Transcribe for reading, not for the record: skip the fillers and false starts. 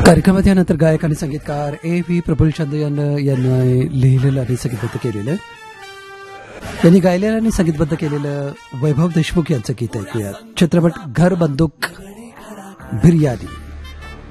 कार्यक्रमात यानंतर गायक आणि संगीतकार A.V. प्रफुल्लचंद यांनी लिहिलेलं आणि संगीतबद्ध केलेलं, त्यांनी गायलेलं आणि संगीतबद्ध केलेलं वैभव देशमुख यांचं गीत ऐकूया. चित्रपट घर बंदूक बिर्याणी.